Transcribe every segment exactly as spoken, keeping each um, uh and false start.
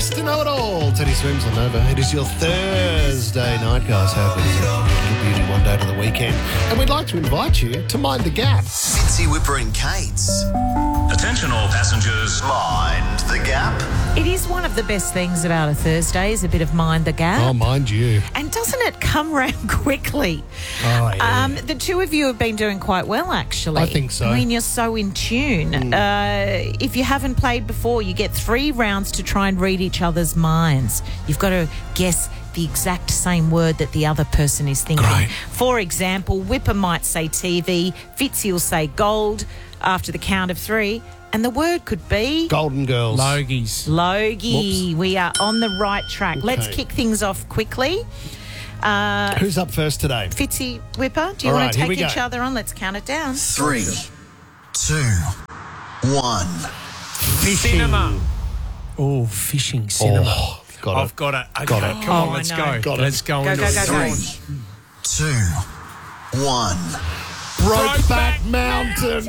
Mister Know-It-All, Teddy Swims on Nova. It is your Thursday night, guys. How good is it? Little beauty one day to the weekend. And we'd like to invite you to Mind the Gap. Fitzy, Whipper and Kate's. Attention all passengers. Mind the Gap. It is one of the best things about a Thursday is a bit of Mind the Gap. Oh, mind you. And doesn't it come round quickly? Oh, yeah. Um, the two of you have been doing quite well, actually. I think so. I mean, you're so in tune. Mm. Uh, if you haven't played before, you get three rounds to try and read each other's minds. You've got to guess the exact same word that the other person is thinking. Great. For example, Whipper might say T V, Fitzy will say gold after the count of three, and the word could be... Golden Girls. Logies. Logie. Whoops. We are on the right track. Okay. Let's kick things off quickly. Uh, Who's up first today? Fitzy, Whipper, do you All want right, to here take we each go. other on? Let's count it down. Three, two, one. Cinema. Oh, fishing cinema. Oh, got I've it. got it. Okay, Got it. come on, Oh, let's I go. know. Got it. Let's go, Go, into go, it. go, go. Three, two, one. Brokeback Mountain.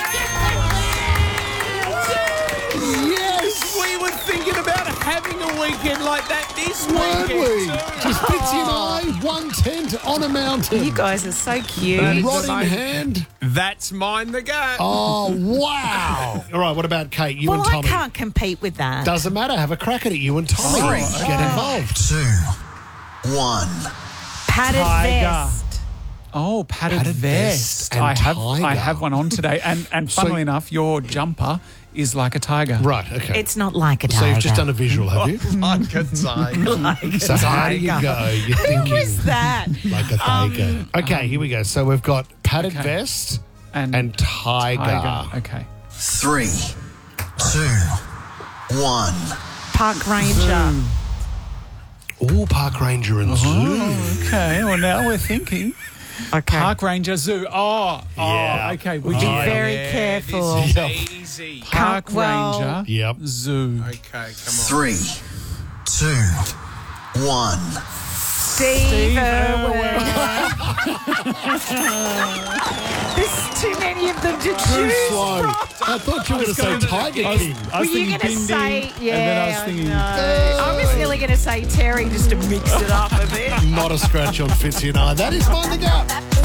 Yes. We were thinking about having a weekend like that this Weren't weekend. we? too. Just Fitzy and I, one tent on a mountain. You guys are so cute. That is Rod in amazing. hand. That's Mind the Gap. Oh, wow. All right, what about Kate? You well, and I Tommy. can't compete with that. Doesn't matter. Have a crack at it. You and Tommy. Three. Get involved. Two, one. Padded Tiger. vest. Oh, padded, Padded vest. vest and I have tiger. I have one on today, and and So- funnily enough, your jumper is like a tiger. Right, okay. It's not like a so tiger. you've just done a visual, have you? Like a tiger. like a So how do you tiger. go? You're Who thinking was that? like a tiger. okay, here we go. So we've got padded Okay. vest And, and tiger. tiger. Okay. Three, two, one. Park ranger. Oh, park ranger and zoo. Okay. Well, now we're thinking. Okay. Park Ranger Zoo. Oh, Yeah. oh okay. We Be did very yeah, careful. This is Yeah. easy. Can't- Park well- Ranger Yep. Zoo. Okay, come on. Three, two, one. Steve Irwin. There's too many of them to Too choose slow. from. I thought you were going to say Tiger I was, King. I was Were you thinking going to Bindi, say, yeah, and then I was thinking, know. I was nearly going to say Terry just to mix it up a bit. Not a scratch on Fitzy and I. That is Mind the Gap.